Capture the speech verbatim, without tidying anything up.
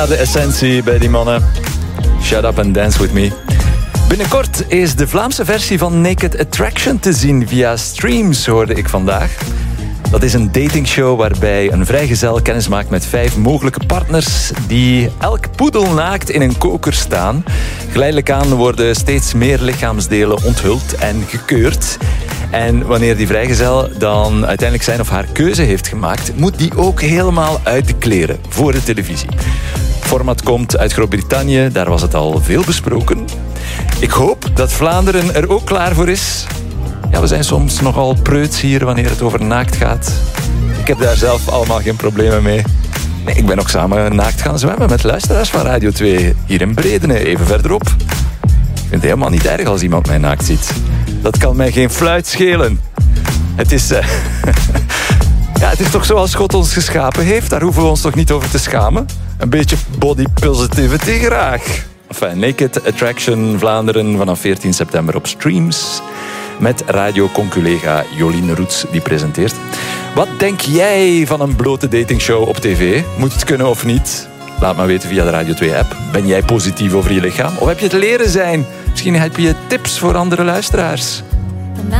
De essentie bij die mannen. Shut up and dance with me. Binnenkort is de Vlaamse versie van Naked Attraction te zien via streams, hoorde ik vandaag. Dat is een datingshow waarbij een vrijgezel kennis maakt met vijf mogelijke partners die elk poedelnaakt in een koker staan. Geleidelijk aan worden steeds meer lichaamsdelen onthuld en gekeurd. En wanneer die vrijgezel dan uiteindelijk zijn of haar keuze heeft gemaakt, moet die ook helemaal uit de kleren voor de televisie. Het format komt uit Groot-Brittannië, daar was het al veel besproken. Ik hoop dat Vlaanderen er ook klaar voor is. Ja, we zijn soms nogal preuts hier wanneer het over naakt gaat. Ik heb daar zelf allemaal geen problemen mee. Nee, ik ben ook samen naakt gaan zwemmen met luisteraars van Radio twee. Hier in Bredene, even verderop. Ik vind het helemaal niet erg als iemand mij naakt ziet. Dat kan mij geen fluit schelen. Het is... Uh... ja, het is toch zoals God ons geschapen heeft. Daar hoeven we ons toch niet over te schamen. Een beetje body positivity graag. Enfin, Naked Attraction Vlaanderen vanaf veertien september op streams. Met radioconculega Jolien Roets die presenteert. Wat denk jij van een blote datingshow op tv? Moet het kunnen of niet? Laat maar weten via de Radio twee app. Ben jij positief over je lichaam? Of heb je het leren zijn? Misschien heb je tips voor andere luisteraars.